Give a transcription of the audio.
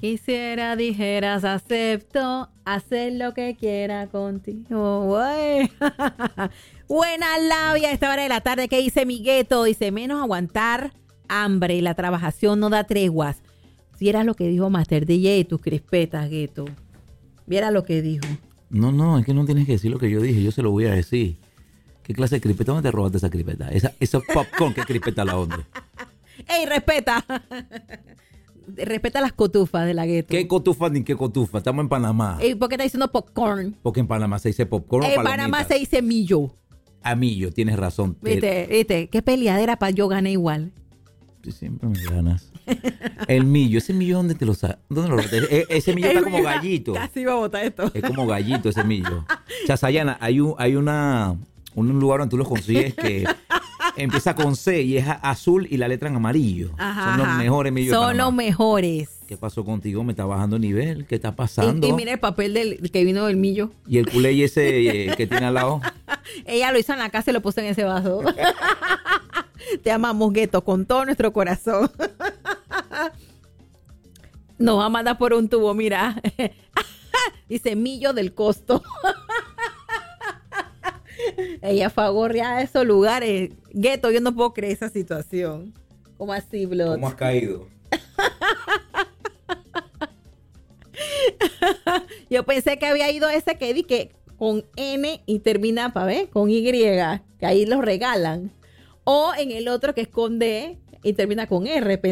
Quisiera dijeras, acepto, hacer lo que quiera contigo. Güey. Buena labia a esta hora de la tarde. ¿Qué dice mi Gueto? Dice, menos aguantar hambre. La trabajación no da treguas. Si era lo que dijo Master DJ y tus crispetas, Gueto. Viera lo que dijo. No, es que no tienes que decir lo que yo dije. Yo se lo voy a decir. ¿Qué clase de crispeta? ¿Dónde te robaste esa crispeta? Esa popcorn, ¿qué crispeta la onda? ¡Ey, respeta! Respeta las cotufas de la Gueto. ¿Qué cotufa ni qué cotufa? Estamos en Panamá. Ey, ¿por qué está diciendo popcorn? Porque en Panamá se dice popcorn o En palomitas. Panamá se dice millo. A millo, tienes razón. ¿Viste? Qué peleadera para yo gané igual. Siempre me ganas. El millo, ese millo, ¿dónde te lo sabes? ¿Dónde lo botas? Ese millo está como gallito. Casi iba a botar esto. Es como gallito ese millo. Chazayana, hay un lugar donde tú los consigues que empieza con C y es azul y la letra en amarillo. Ajá, son los mejores millos. Son los mejores. ¿Qué pasó contigo? ¿Me está bajando nivel? ¿Qué está pasando? Y mira el papel del que vino del millo. Y el culé ese que tiene al lado. Ella lo hizo en la casa y lo puso en ese vaso. Te amamos, Gueto, con todo nuestro corazón. Nos va a mandar por un tubo, mira. Dice millo del costo. Ella fagorrea a esos lugares. Gueto, yo no puedo creer esa situación. ¿Cómo así, Blood? ¿Cómo has caído? Yo pensé que había ido ese que di que con N y termina para ver con Y, que ahí los regalan. O en el otro que es con D y termina con R.